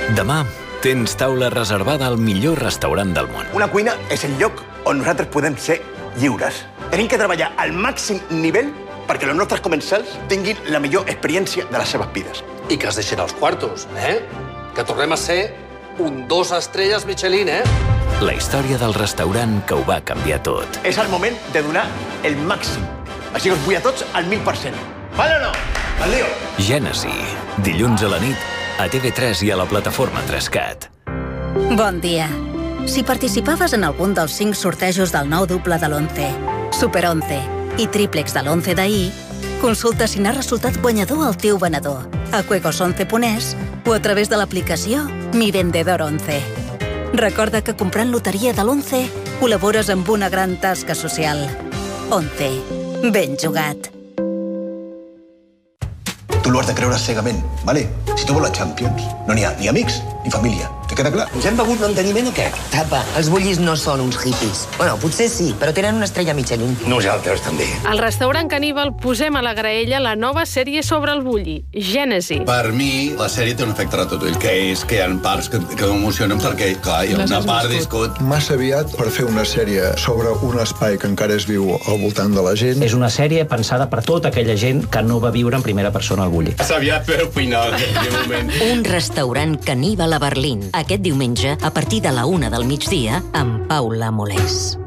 Demà tens taula reservada al millor restaurant del món. Una cuina és el lloc on nosaltres podem ser lliures. Tenim que treballar al màxim nivell perquè els nostres comensals tinguin la millor experiència de les seves vides. I que es deixin els quartos, Que tornem a ser un 2 estrelles Michelin, La història del restaurant que ho va canviar tot. És el moment de donar el màxim. Així que us vull a tots al 1000%. Vale o no? Al lío. Gènesi, dilluns a la nit, a TV3 i a la plataforma 3CAT. Bon dia. Si participaves en algun dels 5 sortejos del nou doble de l'11, Super 11 i tríplex de l'11 d'ahir, consulta si n'ha resultat guanyador el teu venedor a juegos11.es o a través de l'aplicació Mi Vendedor 11. Recorda que comprant loteria de l'11 col·labores amb una gran tasca social. 11. Ben jugat. Tu l'ho has de creure cegament, ¿vale? Si tu vols la Champions, no n'hi ha ni amics ni família. Te queda clar? Ens hem begut manteniment o què? Tapa, els bullis no són uns hippies. Bueno, potser sí, però tenen una estrella Michelin. Nosaltres també. Al restaurant Caníbal posem a la graella la nova sèrie sobre el bulli, Gènesi. Per mi, la sèrie té un efecte ratolí, que és que hi ha parts que m'emocionen perquè, clar, hi ha una part d'escut. Massa aviat per fer una sèrie sobre un espai que encara és viu al voltant de la gent. És una sèrie pensada per tota aquella gent que no va viure en primera persona al bulli. És aviat, però final, de moment. Un restaurant caníbal a Berlín. Aquest diumenge, a partir de la 1 del migdia, amb Paula Molés.